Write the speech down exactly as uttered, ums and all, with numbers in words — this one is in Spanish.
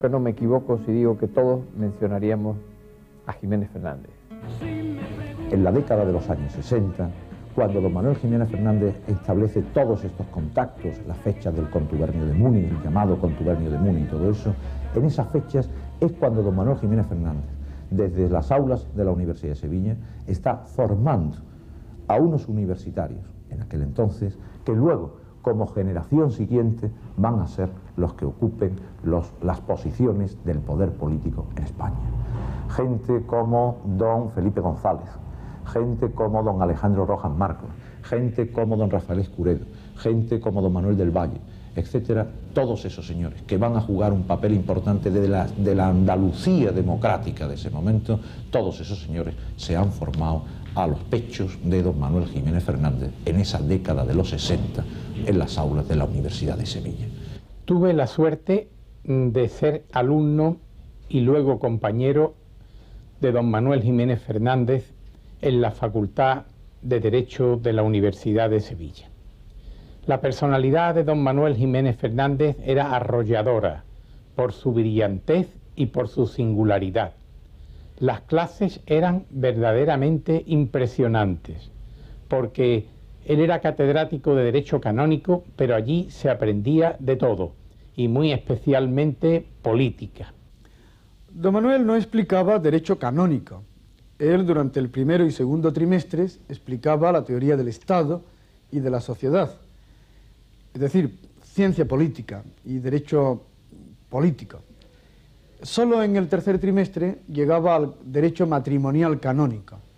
Pero no me equivoco si digo que todos mencionaríamos a Jiménez Fernández. En la década de los años sesenta, cuando don Manuel Jiménez Fernández establece todos estos contactos, las fechas del contubernio de Múnich, el llamado contubernio de Múnich y todo eso, en esas fechas es cuando don Manuel Jiménez Fernández, desde las aulas de la Universidad de Sevilla, está formando a unos universitarios, en aquel entonces, que luego, como generación siguiente, van a ser los que ocupen los, las posiciones del poder político en España. Gente como don Felipe González, gente como don Alejandro Rojas Marcos, gente como don Rafael Escuredo, gente como don Manuel del Valle, etcétera, todos esos señores que van a jugar un papel importante de la, de la Andalucía democrática de ese momento, todos esos señores se han formado a los pechos de don Manuel Jiménez Fernández en esa década de los sesenta en las aulas de la Universidad de Sevilla. Tuve la suerte de ser alumno y luego compañero de don Manuel Jiménez Fernández en la Facultad de Derecho de la Universidad de Sevilla. La personalidad de don Manuel Jiménez Fernández era arrolladora por su brillantez y por su singularidad. Las clases eran verdaderamente impresionantes, porque él era catedrático de Derecho Canónico, pero allí se aprendía de todo, y muy especialmente política. Don Manuel no explicaba Derecho Canónico. Él, durante el primero y segundo trimestres, explicaba la teoría del Estado y de la sociedad, es decir, ciencia política y derecho político. Solo en el tercer trimestre llegaba al derecho matrimonial canónico.